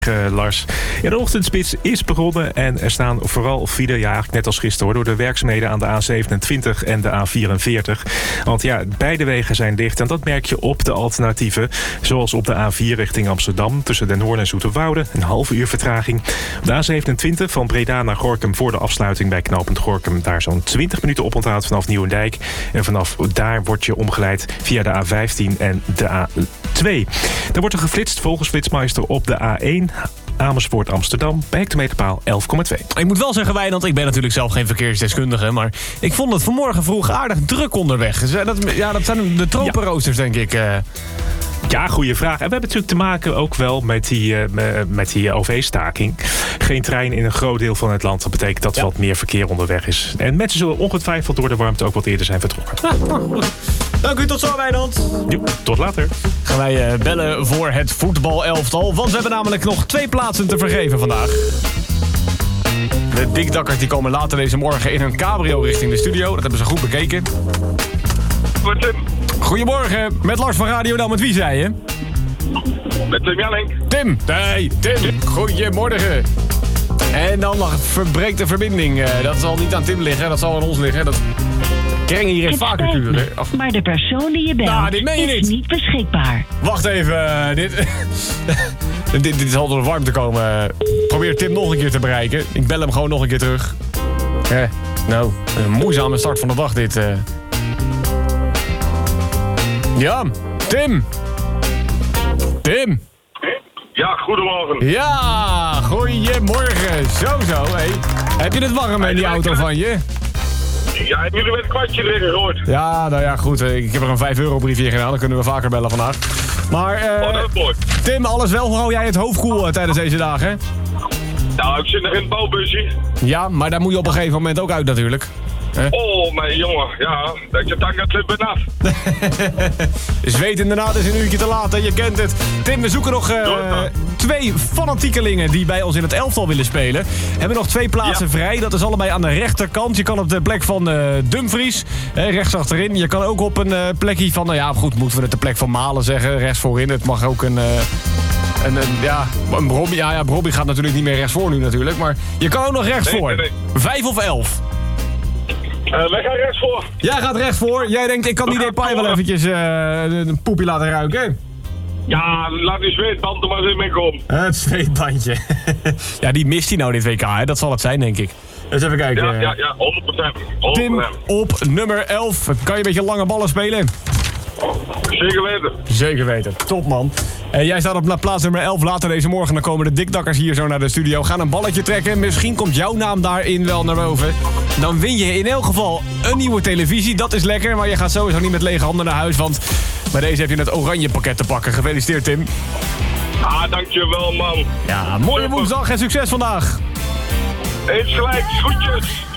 Lars. Ja, de ochtendspits is begonnen en er staan vooral file, ja eigenlijk net als gisteren hoor, door de werkzaamheden aan de A27 en de A44. Want ja, beide wegen zijn dicht en dat merk je op de alternatieven. Zoals op de A4 richting Amsterdam tussen Den Hoorn en Zoeterwoude, een half uur vertraging. Op de A27 van Breda naar Gorinchem voor de afsluiting bij knooppunt Gorinchem. Daar zo'n 20 minuten oponthoud vanaf Nieuwendijk. En vanaf daar word je omgeleid via de A15 en de A2. Er wordt er geflitst volgens Flitsmeister op de A1 Amersfoort Amsterdam bij hectometerpaal 11,2. Ik moet wel zeggen, Wijnand, ik ben natuurlijk zelf geen verkeersdeskundige, maar ik vond het vanmorgen vroeg aardig druk onderweg. Dat zijn de tropenroosters, denk ik. Ja, goede vraag. En we hebben natuurlijk te maken ook wel met die OV-staking. Geen trein in een groot deel van het land. Dat betekent dat wat meer verkeer onderweg is. En mensen zullen ongetwijfeld door de warmte ook wat eerder zijn vertrokken. Dank u, tot zo, Wijnand. Tot later. Gaan wij bellen voor het voetbalelftal. Want we hebben namelijk nog 2 plaatsen te vergeven vandaag. De dikdakkers die komen later deze morgen in hun cabrio richting de studio. Dat hebben ze goed bekeken. Goedemorgen, met Lars van Radio. Nou, met wie zei je? Met Tim Jelling. Tim. Nee, Tim. Goedemorgen. En dan verbreekt de verbinding. Dat zal niet aan Tim liggen, dat zal aan ons liggen. Dat kringen hier in vaker kuren. Maar de persoon die je belt dit meen je is niet beschikbaar. Wacht even, dit zal door de warmte komen. Probeer Tim nog een keer te bereiken. Ik bel hem gewoon nog een keer terug. Nou, een moeizame start van de dag dit. Ja, Tim. Tim. Ja, goedemorgen. Ja, goedemorgen. Zo, hé. Heb je het warm in die auto van je? Ja, hebben jullie met een kwartje erin gegooid? Ja, nou ja, goed. Ik heb er een 5 € briefje in gedaan. Dan kunnen we vaker bellen vandaag. Maar, dat is mooi. Tim, alles wel? Hoe hou jij het hoofd koel tijdens deze dagen? Nou, ik zit nog in het bouwbusje. Ja, maar daar moet je op een gegeven moment ook uit natuurlijk. Oh, mijn jongen. Ja, dat je tank het ben af. Zweet inderdaad is een uurtje te laat, hè? Je kent het. Tim, we zoeken nog 2 fanatiekelingen die bij ons in het elftal willen spelen. We hebben nog 2 plaatsen vrij. Dat is allebei aan de rechterkant. Je kan op de plek van Dumfries, rechts achterin. Je kan ook op een plekje van, nou ja, goed, moeten we het de plek van Malen zeggen. Rechts voorin. Het mag ook een Brobby. Ja, Brobby gaat natuurlijk niet meer rechts voor nu natuurlijk. Maar je kan ook nog rechts voor. Nee. 5 of 11? Wij gaan rechts voor. Jij gaat rechts voor. Jij denkt, ik kan die Depay wel eventjes een poepie laten ruiken. Ja, laat die zweetband er maar eens in mee komen. Het zweetbandje. Ja, die mist hij nou dit WK, hè? Dat zal het zijn, denk ik. Eens even kijken. Ja, 100%. Tim, op nummer 11. Kan je een beetje lange ballen spelen? Zeker weten. Zeker weten. Top, man. Jij staat op plaats nummer 11. Later deze morgen dan komen de dikdakkers hier zo naar de studio. Gaan een balletje trekken. Misschien komt jouw naam daarin wel naar boven. Dan win je in elk geval een nieuwe televisie. Dat is lekker, maar je gaat sowieso niet met lege handen naar huis. Want bij deze heb je het oranje pakket te pakken. Gefeliciteerd, Tim. Dankjewel, man. Ja, mooie woensdag en succes vandaag. Eens gelijk, groetjes.